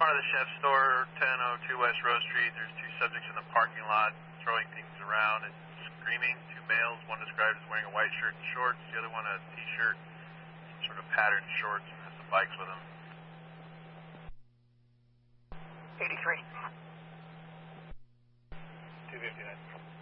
front of the chef store, 1002 West Rose Street. There's two subjects in the parking lot throwing things around and screaming. Two males, one described as wearing a white shirt and shorts, the other one a t-shirt, some sort of patterned shorts, and has some bikes with him. 83. 259.